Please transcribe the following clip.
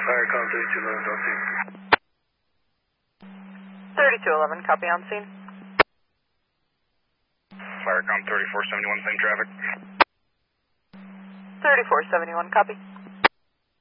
Firecom 3211 on scene. 3211, copy on scene. Firecom 3471, same traffic. 3471, copy.